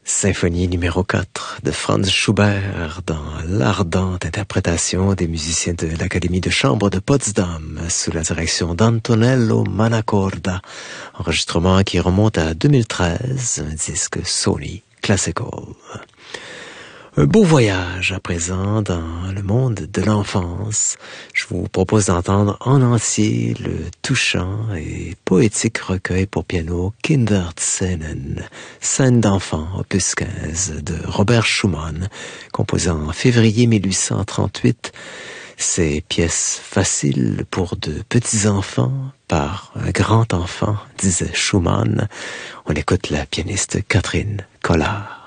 Symphonie numéro 4 de Franz Schubert dans l'ardente interprétation des musiciens de l'Académie de chambre de Potsdam sous la direction d'Antonello Manacorda. Enregistrement qui remonte à 2013, un disque Sony Classical. Un beau voyage à présent dans le monde de l'enfance. Je vous propose d'entendre en entier le touchant et poétique recueil pour piano Kinderszenen, scène d'enfant, opus 15 de Robert Schumann, composé en février 1838. Ces pièces faciles pour de petits enfants par un grand enfant, disait Schumann. On écoute la pianiste Catherine Collard.